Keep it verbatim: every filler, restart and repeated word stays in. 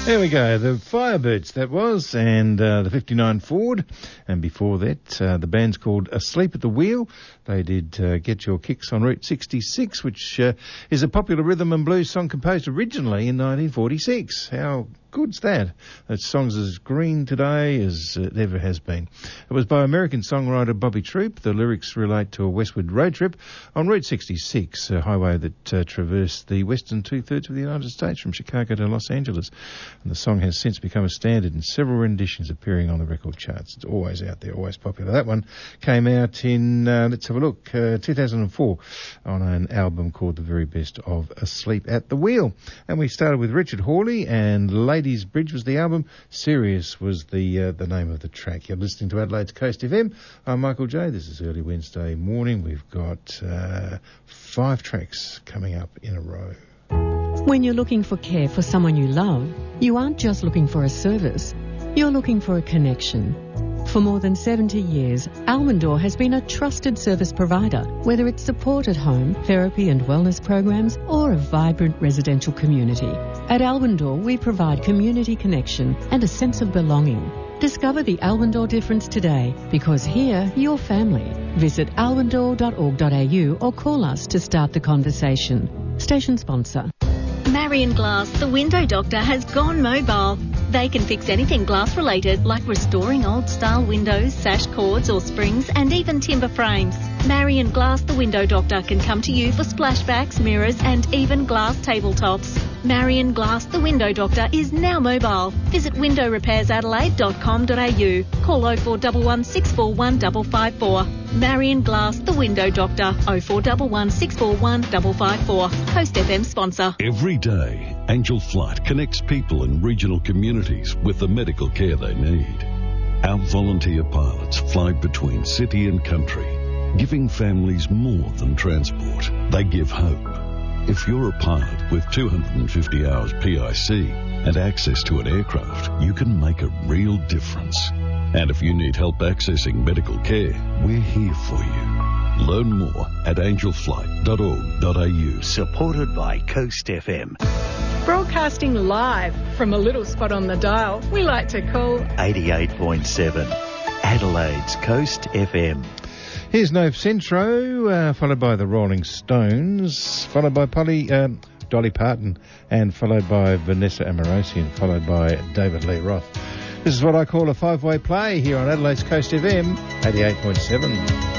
There we go, the Firebirds that was, and uh, the fifty-nine Ford, and before that uh, the band's called Asleep at the Wheel. They did uh, Get Your Kicks on Route sixty-six, which uh, is a popular rhythm and blues song composed originally in nineteen forty-six. How good's that? That song's as green today as it ever has been. It was by American songwriter Bobby Troup. The lyrics relate to a westward road trip on Route sixty-six, a highway that uh, traversed the western two-thirds of the United States from Chicago to Los Angeles. And the song has since become a standard in several renditions appearing on the record charts. It's always out there, always popular. That one came out in, uh, let's have a look, uh, two thousand four on an album called The Very Best of Asleep at the Wheel. And we started with Richard Hawley, and Ladies Bridge was the album. Sirius was the uh, the name of the track. You're listening to Adelaide's Coast F M. I'm Michael J. This is early Wednesday morning. We've got uh, five tracks coming up in a row. When you're looking for care for someone you love, you aren't just looking for a service. You're looking for a connection. For more than seventy years, Almondor has been a trusted service provider, whether it's support at home, therapy and wellness programs, or a vibrant residential community. At Almondor, we provide community connection and a sense of belonging. Discover the Almondor difference today, because here, you're family. Visit almondor dot org dot a u or call us to start the conversation. Station sponsor. Marion Glass, the window doctor, has gone mobile. They can fix anything glass related, like restoring old style windows, sash cords or springs, and even timber frames. Marion Glass, the window doctor, can come to you for splashbacks, mirrors, and even glass tabletops. Marion Glass, the window doctor, is now mobile. Visit window repairs adelaide dot com dot a u. Call oh four one one, six four one, five five four. Marion Glass, the window doctor, oh four one one, six four one, five five four. Coast F M sponsor. Every day, Angel Flight connects people in regional communities with the medical care they need. Our volunteer pilots fly between city and country, giving families more than transport. They give hope. If you're a pilot with two hundred fifty hours P I C and access to an aircraft, you can make a real difference. And if you need help accessing medical care, we're here for you. Learn more at angel flight dot org dot a u. Supported by Coast F M. Broadcasting live from a little spot on the dial we like to call eighty-eight point seven, Adelaide's Coast F M. Here's Nove Centro, uh, followed by the Rolling Stones, followed by Polly, um, Dolly Parton, and followed by Vanessa Amorosi, and followed by David Lee Roth. This is what I call a five-way play here on Adelaide's Coast F M, eighty-eight point seven.